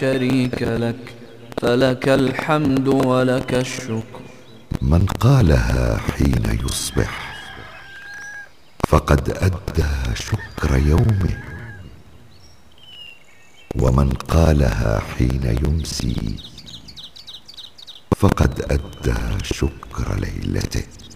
شريك لك، فلك الحمد ولك الشكر. من قالها حين يصبح فقد أدى شكر يومه، ومن قالها حين يمسي فقد أدى شكر ليلته.